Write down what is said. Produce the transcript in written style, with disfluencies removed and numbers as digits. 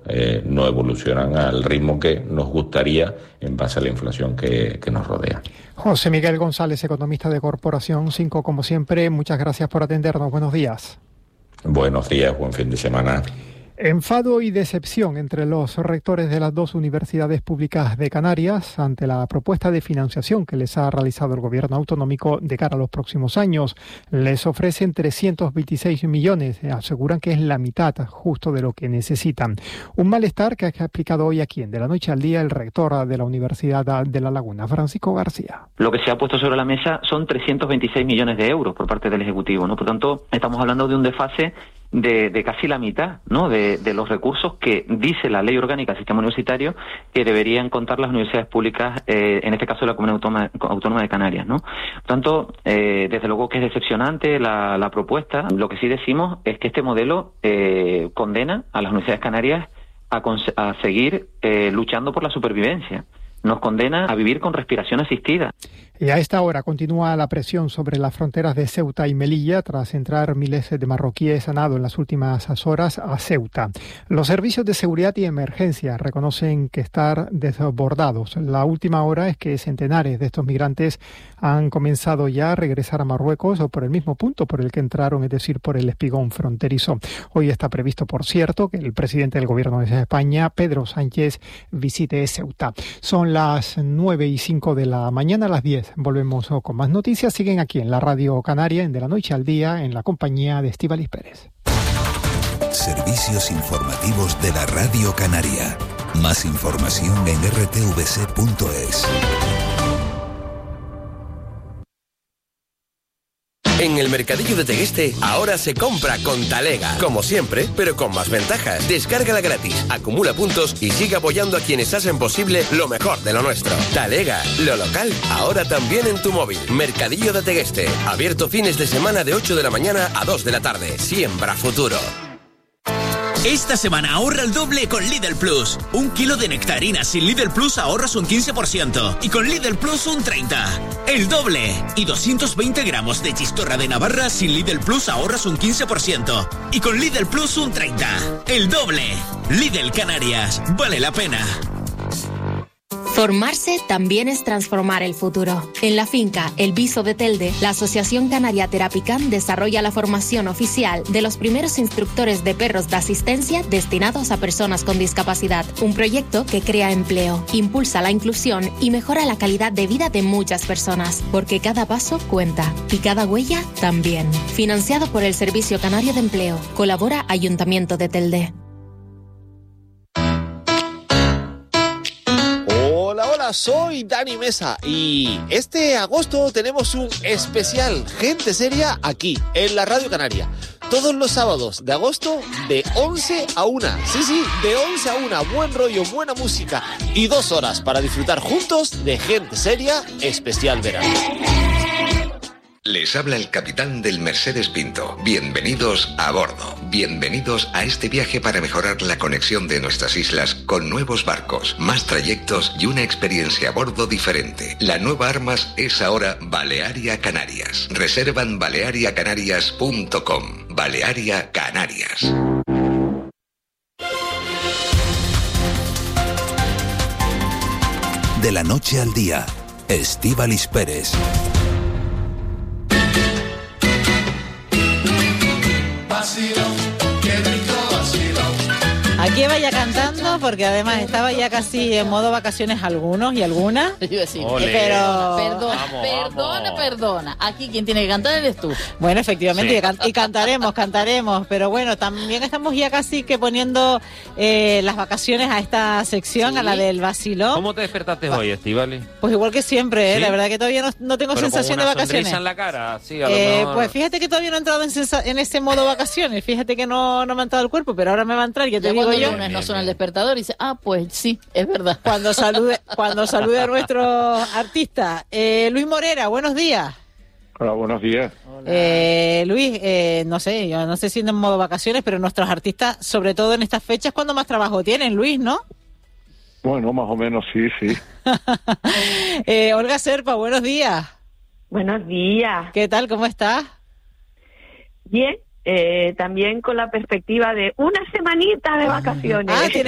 no evolucionan al ritmo que nos gustaría en base a la inflación que nos rodea. José Miguel González, economista de Corporación 5, como siempre, muchas gracias por atendernos. Buenos días. Buenos días, buen fin de semana. Enfado y decepción entre los rectores de las dos universidades públicas de Canarias ante la propuesta de financiación que les ha realizado el gobierno autonómico de cara a los próximos años. Les ofrecen 326 millones, aseguran que es la mitad justo de lo que necesitan. Un malestar que ha explicado hoy aquí en De la Noche al Día el rector de la Universidad de La Laguna, Francisco García. Lo que se ha puesto sobre la mesa son 326 millones de euros por parte del Ejecutivo, ¿no? Por tanto, estamos hablando de un desfase de casi la mitad, ¿no?, de los recursos que dice la Ley Orgánica del Sistema Universitario que deberían contar las universidades públicas, en este caso de la Comunidad Autónoma de Canarias, ¿no? Por tanto, desde luego que es decepcionante la propuesta. Lo que sí decimos es que este modelo condena a las universidades canarias a seguir luchando por la supervivencia. Nos condena a vivir con respiración asistida. Y a esta hora continúa la presión sobre las fronteras de Ceuta y Melilla tras entrar miles de marroquíes a nado en las últimas horas a Ceuta. Los servicios de seguridad y emergencia reconocen que están desbordados. La última hora es que centenares de estos migrantes han comenzado ya a regresar a Marruecos o por el mismo punto por el que entraron, es decir, por el espigón fronterizo. Hoy está previsto, por cierto, que el presidente del Gobierno de España, Pedro Sánchez, visite Ceuta. Son las 9:05 de la mañana, a las 10. Volvemos con más noticias. Siguen aquí en la Radio Canaria, en De la Noche al Día, en la compañía de Estíbaliz Pérez. Servicios informativos de la Radio Canaria. Más información en rtvc.es. En el Mercadillo de Tegueste, ahora se compra con Talega. Como siempre, pero con más ventajas. Descárgala gratis, acumula puntos y sigue apoyando a quienes hacen posible lo mejor de lo nuestro. Talega, lo local, ahora también en tu móvil. Mercadillo de Tegueste, abierto fines de semana de 8 de la mañana a 2 de la tarde. Siembra futuro. Esta semana ahorra el doble con Lidl Plus. 1 kilo de nectarina sin Lidl Plus ahorras un 15% y con Lidl Plus un 30%. El doble. Y 220 gramos de chistorra de Navarra sin Lidl Plus ahorras un 15% y con Lidl Plus un 30%. El doble. Lidl Canarias. Vale la pena. Formarse también es transformar el futuro. En la finca El Viso de Telde, la Asociación Canaria Terapicam desarrolla la formación oficial de los primeros instructores de perros de asistencia destinados a personas con discapacidad. Un proyecto que crea empleo, impulsa la inclusión y mejora la calidad de vida de muchas personas, porque cada paso cuenta y cada huella también. Financiado por el Servicio Canario de Empleo. Colabora Ayuntamiento de Telde. Hola, soy Dani Mesa y este agosto tenemos un especial Gente Seria aquí, en la Radio Canaria. Todos los sábados de agosto de 11 a 1. Sí, de 11 a 1. Buen rollo, buena música y 2 horas para disfrutar juntos de Gente Seria especial verano. Les habla el capitán del Mercedes Pinto. Bienvenidos a bordo. Bienvenidos a este viaje para mejorar la conexión de nuestras islas con nuevos barcos, más trayectos y una experiencia a bordo diferente. La nueva Armas es ahora Balearia Canarias. Reserva en baleariacanarias.com. Balearia Canarias. De la noche al día, Estíbaliz Pérez. Aquí vaya cantando porque además estaba ya casi en modo vacaciones algunos y algunas. Pero perdona. Aquí quien tiene que cantar eres tú. Bueno, efectivamente, sí. y cantaremos. Pero bueno, también estamos ya casi que poniendo las vacaciones a esta sección, ¿sí? A la del vacilón. ¿Cómo te despertaste hoy, Estíbaliz? Pues igual que siempre, ¿sí? La verdad que todavía no tengo pero sensación de vacaciones. Sonrisa en la cara, sí, a lo mejor. Pues fíjate que todavía no he entrado en ese modo vacaciones. Fíjate que no me ha entrado el cuerpo, pero ahora me va a entrar, ya te digo yo. No suena el despertador y dice, pues sí, es verdad. Cuando salude a nuestro artista. Luis Morera, buenos días. Hola, buenos días. Luis, no sé, yo no sé si en modo vacaciones, pero nuestros artistas, sobre todo en estas fechas, ¿cuándo más trabajo tienen, Luis, no? Bueno, más o menos sí. Olga Serpa, buenos días. Buenos días. ¿Qué tal? ¿Cómo estás? Bien. También con la perspectiva de una semanita de vacaciones.